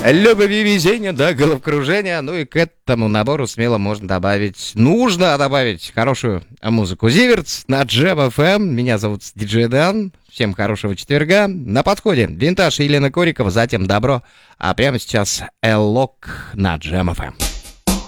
Любви, везения, да, головокружения. Ну и к этому набору смело нужно добавить хорошую музыку. Зиверт на Jam FM. Меня зовут Диджей Дан. Всем хорошего четверга. На подходе Винтаж и Елена Корикова, затем Добро. А прямо сейчас Эллок на Jam FM.